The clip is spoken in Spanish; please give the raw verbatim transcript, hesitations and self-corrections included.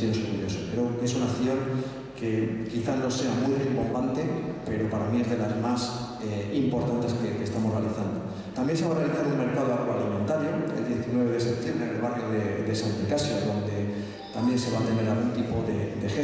sentiros orgullosos. Creo que es una acción que quizás no sea muy rimbombante, pero para mí es de las más eh, importantes que, que estamos realizando. También se va a realizar un mercado agroalimentario el diecinueve de septiembre en el barrio de, de San Nicasio, donde también se va a tener algún tipo de, de gesto.